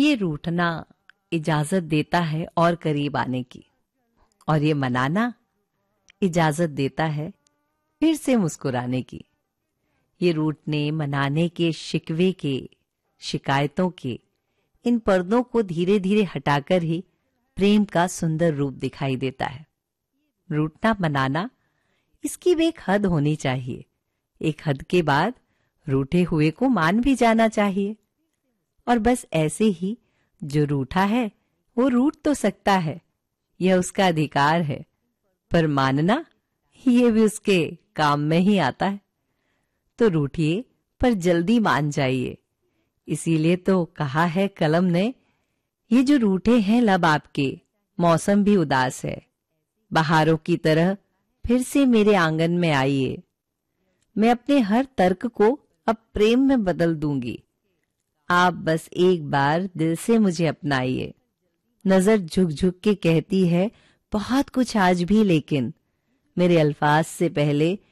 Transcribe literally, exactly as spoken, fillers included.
ये रूठना इजाजत देता है और करीब आने की, और ये मनाना इजाजत देता है फिर से मुस्कुराने की। ये रूठने मनाने के, शिकवे के, शिकायतों के इन पर्दों को धीरे धीरे हटाकर ही प्रेम का सुंदर रूप दिखाई देता है। रूठना मनाना, इसकी भी एक हद होनी चाहिए। एक हद के बाद रूठे हुए को मान भी जाना चाहिए। और बस ऐसे ही जो रूठा है वो रूठ तो सकता है, यह उसका अधिकार है, पर मानना ये भी उसके काम में ही आता है। तो रूठिए पर जल्दी मान जाइए। इसीलिए तो कहा है कलम ने, ये जो रूठे हैं लब आपके, मौसम भी उदास है, बहारों की तरह फिर से मेरे आंगन में आइए। मैं अपने हर तर्क को अब प्रेम में बदल दूंगी। आप बस एक बार दिल से मुझे अपनाइए। नजर झुक झुक के कहती है बहुत कुछ आज भी, लेकिन मेरे अल्फाज से पहले